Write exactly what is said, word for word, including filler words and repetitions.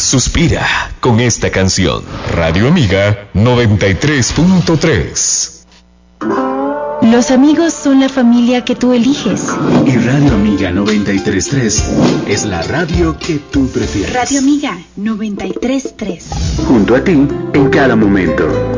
suspira con esta canción. Radio Amiga noventa y tres punto tres. Los amigos son la familia que tú eliges. Y Radio Amiga noventa y tres punto tres es la radio que tú prefieres. Radio Amiga noventa y tres punto tres. Junto a ti en cada momento.